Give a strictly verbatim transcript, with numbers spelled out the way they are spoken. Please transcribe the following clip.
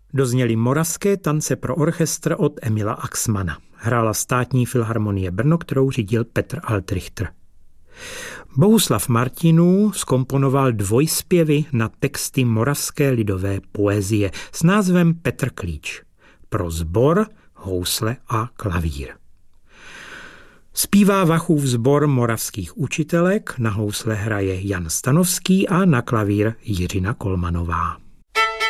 Dozněly Moravské tance pro orchestr od Emila Axmana. Hrála Státní filharmonie Brno, kterou řídil Petr Altrichter. Bohuslav Martinů zkomponoval dvojspěvy na texty moravské lidové poezie s názvem Petr Klíč pro sbor, housle a klavír. Zpívá Vachův sbor moravských učitelek, na housle hraje Jan Stanovský a na klavír Jiřina Kolmanová.